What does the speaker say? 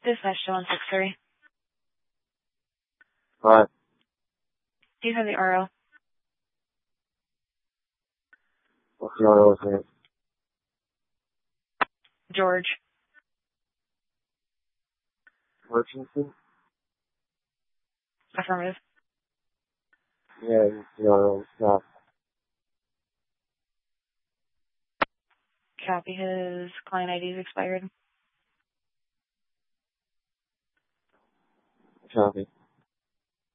Dispatch to 163. Alright. Do you have the RO? What's the RO's name? George. Merchanson? Affirmative. Yeah, it's the RO. Stop. Copy. His client ID is expired. Copy.